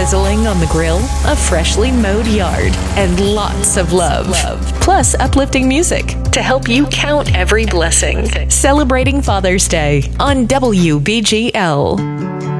sizzling on the grill, a freshly mowed yard, and lots of love. Plus uplifting music to help you count every blessing. Celebrating Father's Day on WBGL.